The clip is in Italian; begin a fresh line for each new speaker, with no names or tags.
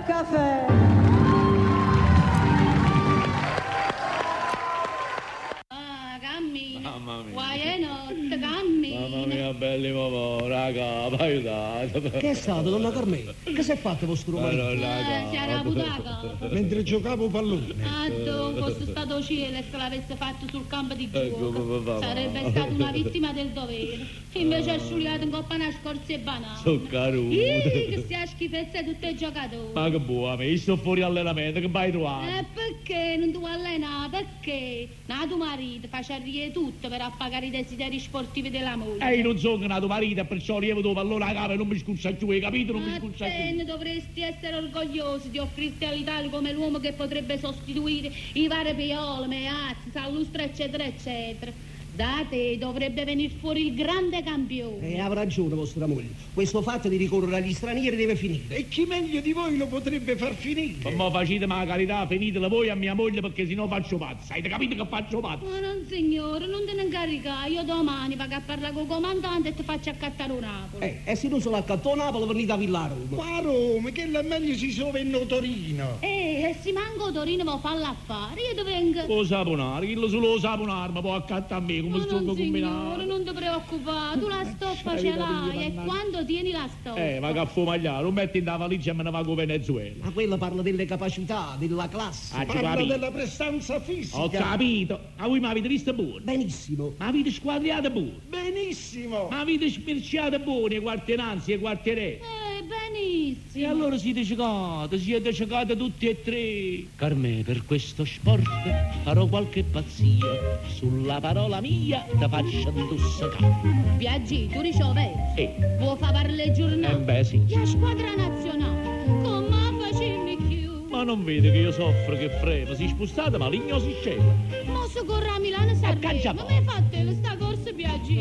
caffè.
Mamma mia.
Guai è notte, cammina.
Mamma mia, belli mamma, raga, mi aiutate.
Che è stato, donna Carmela? Che si è fatto vostro marito?
Si era avuta.
Mentre giocavo pallone.
Fosse stato cielo che l'avesse fatto sul campo di
Ecco,
gioco. Sarebbe stata una vittima del dovere. Invece è sciuliato in coppa una scorza e banana.
Sono caruto.
Che sia schifezza tutti i giocatori.
Ma che buona, io sto fuori allenamento, che vai trovare?
Perché non tu allena? Perché? Nato marito faccia rie tutto per appagare i desideri sportivi della moglie.
Io non sono nato marito e perciò lievo dopo allora la capa e non mi scurcia giù, hai capito? Non mi scurcia giù.
Dovresti essere orgogliosi di offrirti all'Italia come l'uomo che potrebbe sostituire i vari Piolo, Meazzi, Sallustra, eccetera, eccetera. Da te dovrebbe venire fuori il grande campione.
Ha ragione vostra moglie. Questo fatto di ricorrere agli stranieri deve finire.
E chi meglio di voi lo potrebbe far finire?
Ma facete la carità, finitela voi a mia moglie perché sennò faccio pazzo. Avete capito che faccio pazzo?
Ma non signore, non te ne incaricare. Io domani vado a parlare col comandante e ti faccio accattare un Napoli.
E se non sono accanto a Napoli venite a Villa Roma.
Qua a Roma, che è meglio si sove in Torino.
E se manco Torino va a fare l'affare, io dove vengo?
Lo saponare, chi lo solo saponare, ma può accanto a me come sto
Signore,
combinato.
non ti preoccupare, tu la stoffa ce l'hai e quando tieni la stoffa?
Va a fumagliare, lo metti in da valigia e me ne va con Venezuela.
Ma quella parla delle capacità, della classe.
Ah,
Parla
capito.
della prestanza fisica.
Ho capito. Ma voi mi avete visto buono?
Benissimo.
Ma avete squadriato buono?
Benissimo.
Ma avete smirciato buoni i quartiananzi e i quartiere?
Benissimo.
E allora siete giocate tutti e tre. Carmè, per questo sport farò qualche pazzia. Sulla parola mia ti faccio indossacare.
Viaggi, tu ricevi? Vuoi fare le giornate?
Beh, sì.
La squadra nazionale, come facilmi più?
Ma non vede che io soffro, che frema. Si spustate, ma ligno si scella.
Ma se corre a Milano
caccia
Sanremo, ma mi hai fatto sta corsa Viaggi?